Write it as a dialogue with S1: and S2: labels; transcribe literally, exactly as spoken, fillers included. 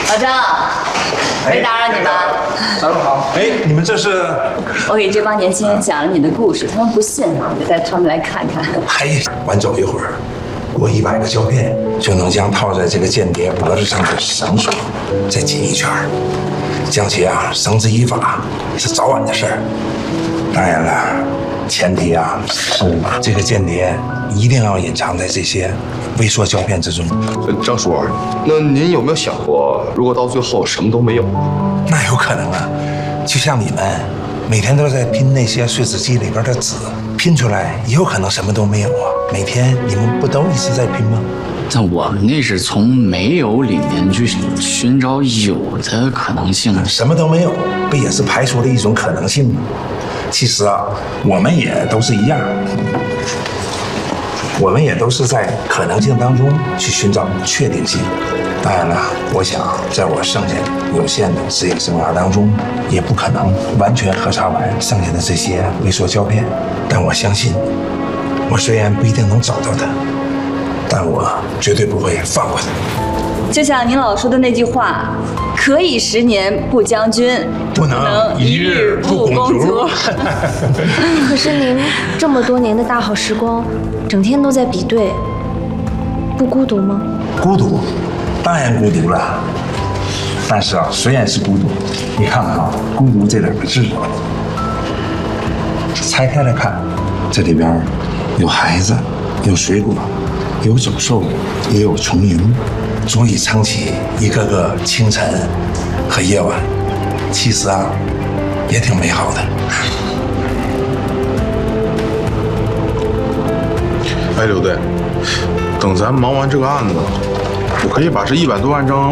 S1: 老张，没打扰你吧？
S2: 早上好。哎，你们这是？
S1: 我给这帮年轻人讲了你的故事，他们不信，我就带他们来看看。
S2: 哎，晚走一会儿，过一百个胶片就能将套在这个间谍脖子上的绳索再紧一圈，将其啊绳之以法是早晚的事儿。当然了，前提啊是这个间谍一定要隐藏在这些微缩胶片之中。
S3: 张叔，那您有没有想过，如果到最后什么都没有？
S2: 那有可能啊，就像你们每天都在拼那些碎纸机里边的纸，拼出来也有可能什么都没有啊。每天你们不都一直在拼吗？
S4: 但我们那是从没有里面去寻找有的可能性。
S2: 什么都没有，不也是排除了一种可能性吗？其实啊，我们也都是一样，我们也都是在可能性当中去寻找确定性。当然了，我想在我剩下有限的职业生涯当中，也不可能完全核查完剩下的这些微缩胶片。但我相信，我虽然不一定能找到它，但我绝对不会放过它。
S1: 就像您老说的那句话，可以十年不将军，
S2: 不能一日不拱足。
S5: 可是您这么多年的大好时光，整天都在比对，不孤独吗？
S2: 孤独，当然孤独了。但是啊，虽然是孤独，你看看啊，孤独这两个字，拆开来看，这里边有孩子，有水果，有走兽，也有丛林，足以撑起一个个清晨和夜晚。其实啊，也挺美好的。
S3: 哎，刘队，等咱忙完这个案子，我可以把这一百多万张